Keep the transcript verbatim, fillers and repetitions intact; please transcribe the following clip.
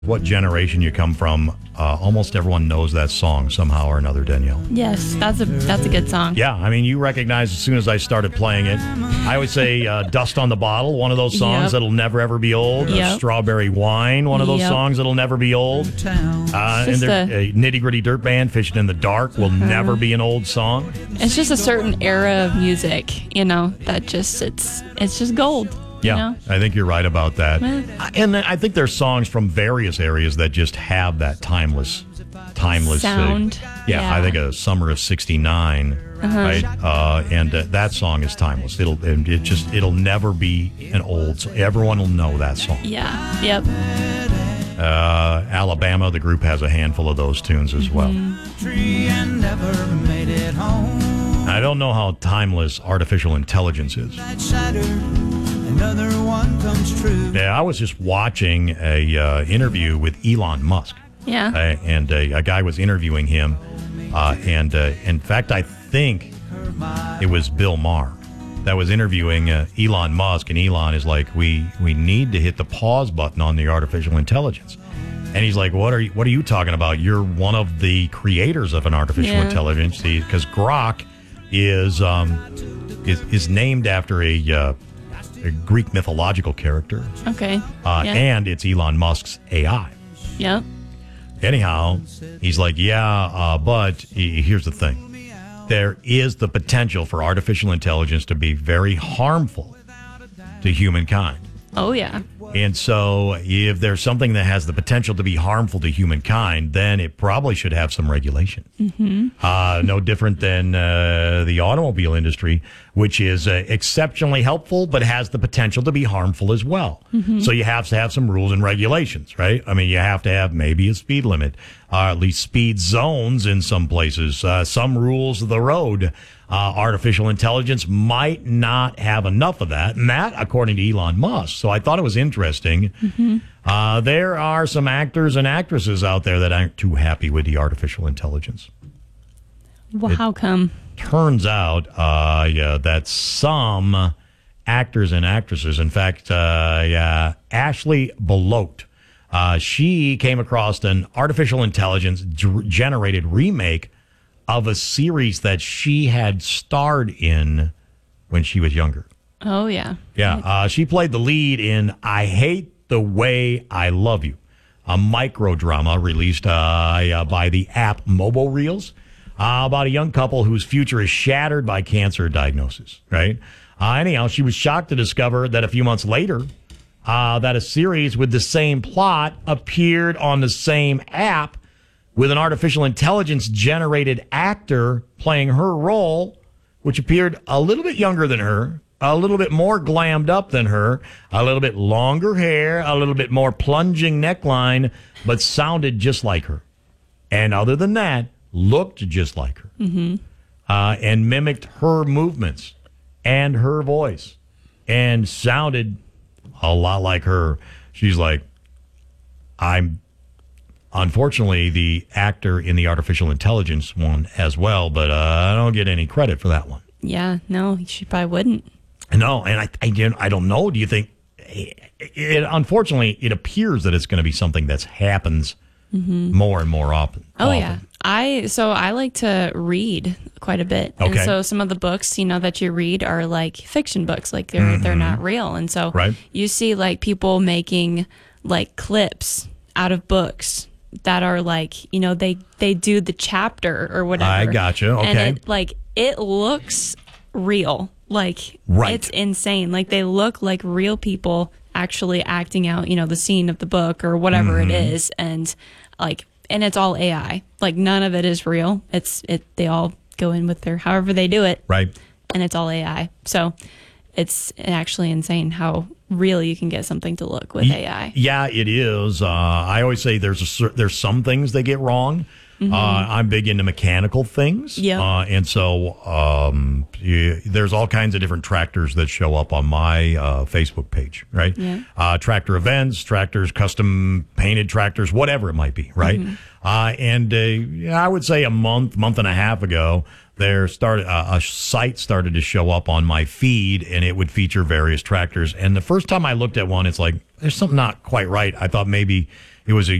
What generation you come from, uh, almost everyone knows that song somehow or another, Danielle. Yes, that's a that's a good song. Yeah, I mean, you recognize as soon as I started playing it. I would say uh, Dust on the Bottle, one of those songs Yep. that'll never, ever be old. Yep. Uh, Strawberry Wine, one of those Yep. songs that'll never be old. Uh, and just their a- uh, Nitty Gritty Dirt Band, Fishing in the Dark, will never be an old song. It's just a certain era of music, you know, that just it's it's just gold. Yeah, You know? I think you're right about that. Yeah. And I think there's songs from various areas that just have that timeless, timeless uh, Sound. yeah, Yeah. I think a Summer of sixty-nine, right? Uh, and uh, that song is timeless. It'll and it just it'll never be an old song. Everyone will know that song. Yeah. Yep. Uh, Alabama, the group has a handful of those tunes as well. Tree and never made it home. I don't know how timeless artificial intelligence is. Night shattered, another one comes true. Yeah, I was just watching a uh, interview with Elon Musk. Yeah. Uh, and uh, a guy was interviewing him, uh, and uh, in fact, I think it was Bill Maher that was interviewing uh, Elon Musk, and Elon is like, "We we need to hit the pause button on the artificial intelligence," and he's like, "What are you, what are you talking about? You're one of the creators of an artificial Yeah. intelligence, because Grok is um is is named after a." Uh, a Greek mythological character, Okay. uh, yeah. and it's Elon Musk's A I. Yep. Anyhow, he's like, yeah, uh, but he- here's the thing. There is the potential for artificial intelligence to be very harmful to humankind. Oh yeah. And so if there's something that has the potential to be harmful to humankind, then it probably should have some regulation. Mm-hmm. Uh, no different than uh, the automobile industry, which is uh, exceptionally helpful, but has the potential to be harmful as well. So you have to have some rules and regulations, right? I mean, you have to have maybe a speed limit, or at least speed zones in some places, uh, some rules of the road. Uh, artificial intelligence might not have enough of that, and that, according to Elon Musk. So I thought it was interesting. Mm-hmm. Uh, there are some actors and actresses out there that aren't too happy with the artificial intelligence. Well, It- how come? Turns out uh, yeah, that some actors and actresses, in fact, uh, yeah, Ashley Belote, uh, she came across an artificial intelligence g- generated remake of a series that she had starred in when she was younger. Oh yeah. Yeah, uh, she played the lead in I Hate the Way I Love You, a micro drama released uh, uh, by the app Mobo Reels uh, about a young couple whose future is shattered by cancer diagnosis, right? Uh, anyhow, she was shocked to discover that a few months later, uh, that a series with the same plot appeared on the same app with an artificial intelligence generated actor playing her role, which appeared a little bit younger than her, a little bit more glammed up than her, a little bit longer hair, a little bit more plunging neckline, but sounded just like her. And other than that, looked just like her. Mm-hmm. Uh, and mimicked her movements and her voice and sounded a lot like her. She's like, I'm unfortunately the actor in the artificial intelligence one as well, but uh, I don't get any credit for that one. Yeah. No, she probably wouldn't. No, and I, I, I don't know. Do you think? It, it, unfortunately, it appears that it's going to be something that happens more and more often. Oh often. yeah. I so I like to read quite a bit. And Okay. so some of the books, you know, that you read are like fiction books, like they're they're not real. And so Right. you see like people making like clips out of books that are like, you know, they they do the chapter or whatever. I gotcha. Okay. And it like it looks real. Like Right. it's insane. Like they look like real people actually acting out, you know, the scene of the book or whatever Mm-hmm. it is. And like and it's all A I. Like none of it is real. It's it they all go in with their however they do it. Right. And it's all A I. So it's actually insane how real you can get something to look with A I. Yeah, it is. Uh, I always say there's a cer- there's some things they get wrong. Uh, I'm big into mechanical things. Yep. Uh, and so um, yeah, there's all kinds of different tractors that show up on my uh, Facebook page, right? Yeah. Uh, tractor events, tractors, custom painted tractors, whatever it might be, right? Uh, and uh, yeah, I would say a month, month and a half ago, there started uh, a site started to show up on my feed, and it would feature various tractors. And the first time I looked at one, it's like there's something not quite right. I thought maybe It was a